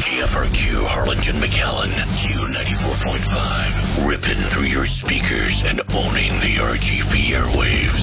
KFRQ Harlingen McAllen, Q94.5, ripping through your speakers and owning the RGV airwaves.